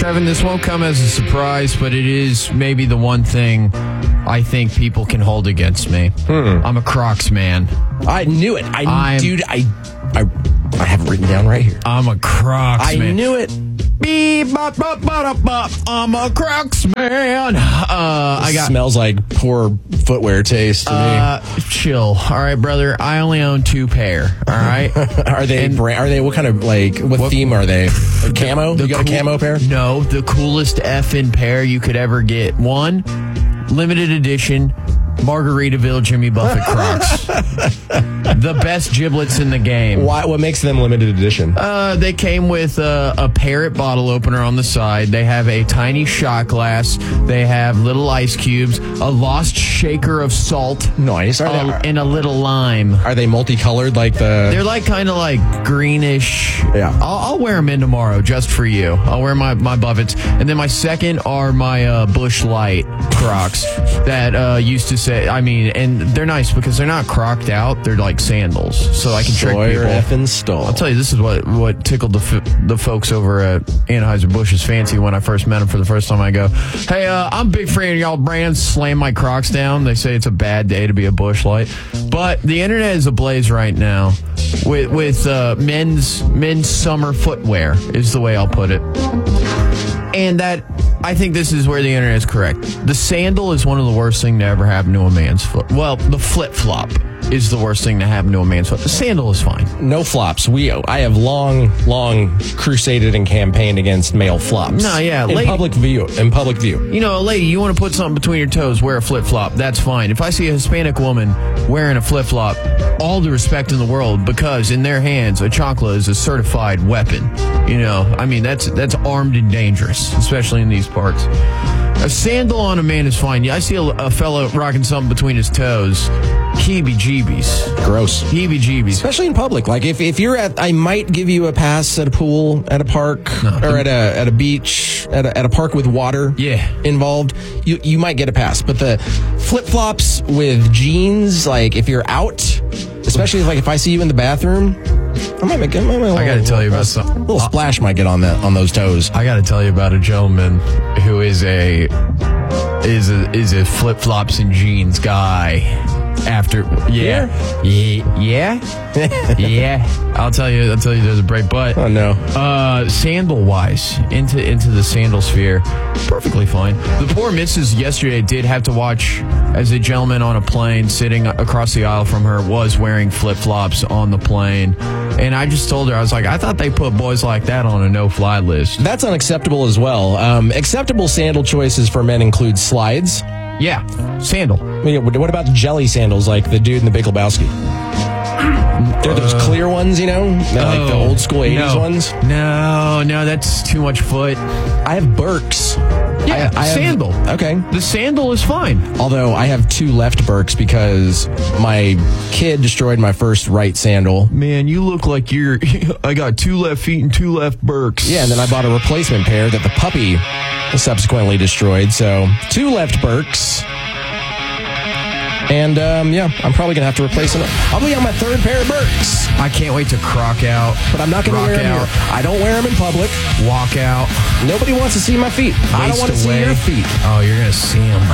Trevin, this won't come as a surprise, but it is maybe the one thing I think people can hold against me. I'm a Crocs man. I knew it. I have it written down right here. I'm a Crocs man. I knew it. I'm a Crocs man. Smells like poor footwear taste to me. Chill. All right, brother. I only own 2 pair. All right. Are they what kind of what theme are they? Like camo? You got a camo pair? No, the coolest effing pair you could ever get. One, limited edition Margaritaville Jimmy Buffett Crocs. The best giblets in the game. Why? What makes them limited edition? They came with a Parrot bottle opener on the side. They have a tiny shot glass. They have little ice cubes, a lost shaker of salt. Nice. And a little lime. Are they multicolored like the... They're like kind of like greenish. Yeah. I'll wear them in tomorrow just for you. I'll wear my Buffets. And then my second are my Bush Light Crocs that used to say, and they're nice because they're not crocked out. They're like sandals. So I can trick people. Effing Stoll. I'll tell you, this is what tickled the folks over at Anheuser-Busch's fancy when I first met them for the first time. I go, hey, I'm a big fan of y'all brands. Slam my Crocs down. They say it's a bad day to be a Bush Light. But the internet is ablaze right now with men's summer footwear is the way I'll put it. And I think this is where the internet is correct. The sandal is one of the worst things to ever happen to a man's foot. Well, the flip-flop is the worst thing to happen to a man's foot. The sandal is fine. No flops. I have long crusaded and campaigned against male flops. No, yeah. In public view. You know, a lady, you want to put something between your toes, wear a flip-flop. That's fine. If I see a Hispanic woman wearing a flip-flop, all the respect in the world, because in their hands, a chancla is a certified weapon. You know, that's armed and dangerous, especially in these parts. A sandal on a man is fine. I see a fella rocking something between his toes. Heebie-jeebies. Gross. Heebie-jeebies. Especially in public. Like if you're I might give you a pass at a pool, at a park, or at a beach, at a park with water involved. You might get a pass. But the flip-flops with jeans, like if you're out, especially if I see you in the bathroom, I got to tell you about something. A little splash might get on those toes. I got to tell you about a gentleman who is a flip-flops and jeans guy. Yeah. I'll tell you there's a break, but oh no. Sandal wise, into the sandal sphere, perfectly fine. The poor missus yesterday did have to watch as a gentleman on a plane sitting across the aisle from her was wearing flip-flops on the plane. And I just told her, I was like, I thought they put boys like that on a no-fly list. That's unacceptable as well. Acceptable sandal choices for men include slides. Yeah, sandal. What about jelly sandals like the dude in the Big Lebowski? They're those clear ones, like the old school 80s ones? No, that's too much foot. I have Birks. Yeah, sandal. Okay. The sandal is fine. Although I have 2 left Birks because my kid destroyed my first right sandal. Man, you look like I got 2 left feet and 2 left Birks. Yeah, and then I bought a replacement pair that the puppy subsequently destroyed. So 2 left Birks. And, I'm probably going to have to replace them. I'll be on my 3rd pair of Birks. I can't wait to crock out. But I'm not going to wear them here. I don't wear them in public. Walk out. Nobody wants to see my feet. I don't want to see your feet. Oh, you're going to see them.